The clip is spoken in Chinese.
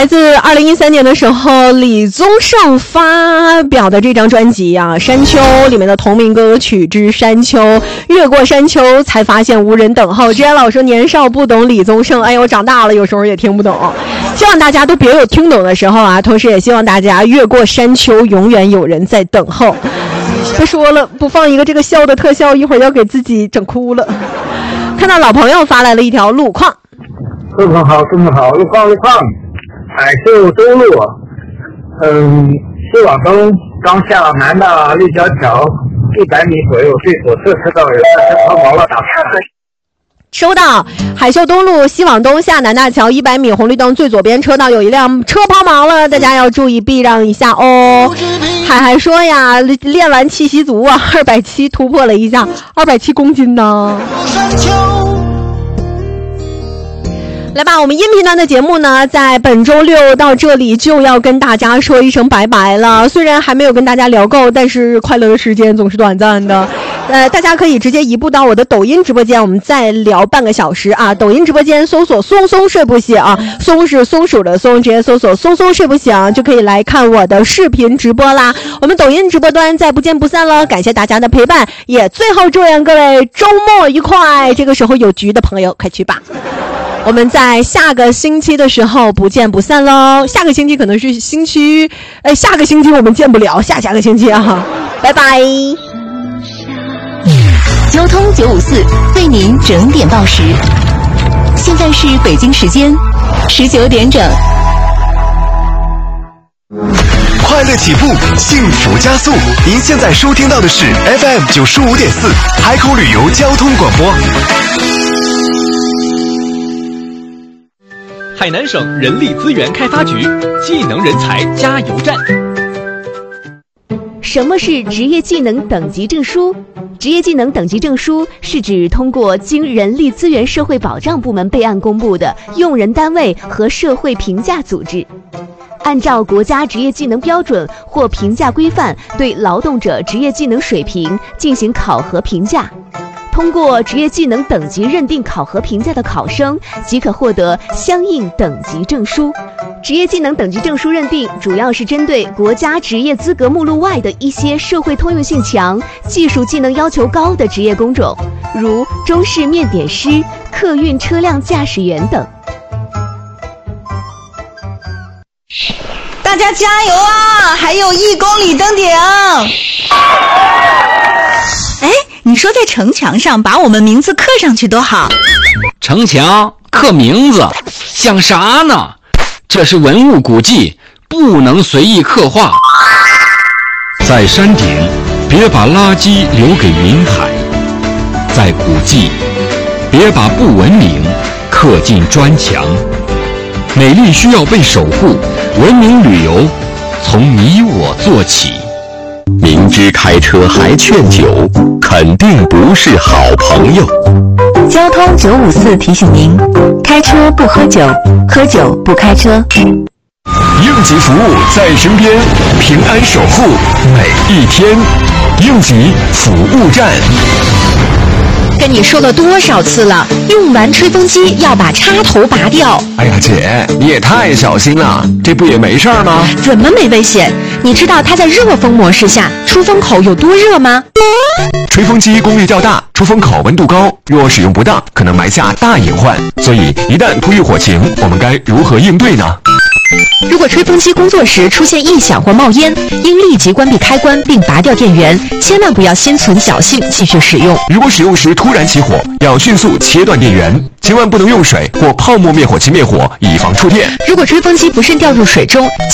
来自2013年的时候李宗盛发表的这张专辑啊，山丘里面的同名歌曲之山丘，越过山丘才发现无人等候。之前老说年少不懂李宗盛，哎呦长大了有时候也听不懂，希望大家都别有听懂的时候啊，同时也希望大家越过山丘永远有人在等候。不说了，不放一个这个笑的特效，一会儿要给自己整哭了。看到老朋友发来了一条路况， 路况好，路况，海秀东路，西往东刚下南的立交桥100米左右，对左侧车道有3车毛了打。 收到，海秀东路西往东下南大桥100米红绿灯最左边车道有一辆车抛锚了，大家要注意避让一下哦。海说呀，练完气息足啊，270突破了一下，270公斤呢。来吧，我们音频段的节目呢，在本周六到这里就要跟大家说一声拜拜了。虽然还没有跟大家聊够，但是快乐的时间总是短暂的。大家可以直接移步到我的抖音直播间，我们再聊半个小时啊。抖音直播间搜索松松睡不醒啊，松是松鼠的松，直接搜索松松睡不醒就可以来看我的视频直播啦。我们抖音直播端再不见不散了，感谢大家的陪伴，也最后祝愿各位周末愉快。这个时候有局的朋友快去吧。我们在下个星期的时候不见不散喽。下个星期可能是下个星期我们见不了，下个星期啊，拜拜。 交通954为您整点报时，现在是北京时间19点整。 快乐起步，幸福加速。您现在收听到的是 FM 95.4海口旅游交通广播。 海南省人力资源开发局技能人才加油站。 什么是职业技能等级证书？职业技能等级证书是指通过经人力资源社会保障部门备案公布的用人单位和社会评价组织，按照国家职业技能标准或评价规范对劳动者职业技能水平进行考核评价。通过职业技能等级认定考核评价的考生即可获得相应等级证书。职业技能等级证书认定主要是针对国家职业资格目录外的一些社会通用性强、技术技能要求高的职业工种，如中式面点师、客运车辆驾驶员等。 大家加油啊！还有1公里登顶。哎，你说在城墙上把我们名字刻上去多好。 城墙刻名字想啥呢？这是文物古迹，不能随意刻画。 在山顶别把垃圾留给云海，在古迹别把不文明刻进砖墙。美丽需要被守护，文明旅游从你我做起。明知开车还劝酒，肯定不是好朋友。 交通954提醒您：开车不喝酒，喝酒不开车。 应急服务在身边，平安守护每一天。应急服务站。 跟你说了多少次了，用完吹风机要把插头拔掉。 哎呀姐，你也太小心了，这不也没事吗？ 怎么没危险？你知道它在热风模式下出风口有多热吗？ 吹风机功率较大，出风口温度高，若使用不当可能埋下大隐患，所以一旦突遇火情，我们该如何应对呢？ 如果吹风机工作时出现异响或冒烟，应立即关闭开关并拔掉电源，千万不要心存侥幸继续使用。 如果使用时突然起火，要迅速切断电源，千万不能用水或泡沫灭火器灭火，以防触电。 如果吹风机不慎掉入水中，